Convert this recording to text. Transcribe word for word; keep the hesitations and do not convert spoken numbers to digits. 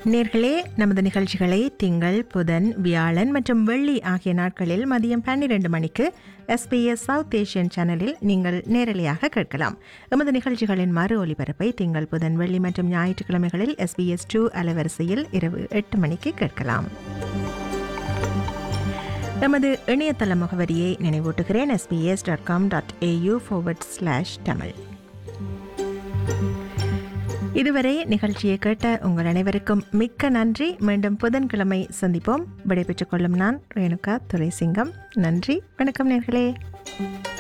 நேர்களே, நமது நிகழ்ச்சிகளை திங்கள், புதன், வியாழன் மற்றும் வெள்ளி ஆகிய நாட்களில் மதியம் பன்னிரண்டு மணிக்கு எஸ்பிஎஸ் சவுத் ஏஷியன் சேனலில் நீங்கள் நேரலையாக கேட்கலாம். எமது நிகழ்ச்சிகளின் மறு ஒலிபரப்பை திங்கள், புதன், வெள்ளி மற்றும் ஞாயிற்றுக்கிழமைகளில் எஸ்பிஎஸ் டூ அலைவரிசையில் இரவு எட்டு மணிக்கு கேட்கலாம். நமது இணையதள முகவரியை நினைவூட்டுகிறேன். SBS dot com dot AU forward slash Tamil. இதுவரை நிகழ்ச்சியை கேட்ட உங்கள் அனைவருக்கும் மிக்க நன்றி. மீண்டும் புதன்கிழமை சந்திப்போம். விடைபெற்றுக் கொள்ளும் நான் ரேணுகா துரைசிங்கம். நன்றி, வணக்கம் நேர்களே.